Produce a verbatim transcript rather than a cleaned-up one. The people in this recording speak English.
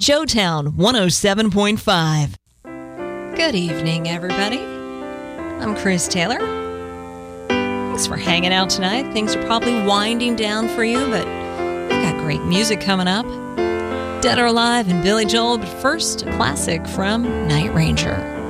Joetown one oh seven point five. Good evening, everybody. I'm Chris Taylor. Thanks for hanging out tonight. Things are probably winding down for you, but we've got great music coming up. Dead or Alive and Billy Joel, but first, a classic from Night Ranger.